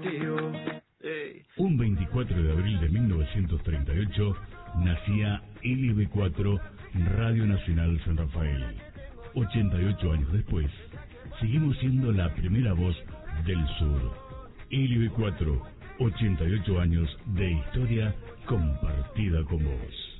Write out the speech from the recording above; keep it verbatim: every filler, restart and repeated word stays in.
contigo. Hey. Un veinticuatro de abril de mil novecientos treinta y ocho nacía L B cuatro, Radio Nacional San Rafael. ochenta y ocho años después, seguimos siendo la primera voz del sur. L B cuatro, ochenta y ocho años de historia compartida con vos.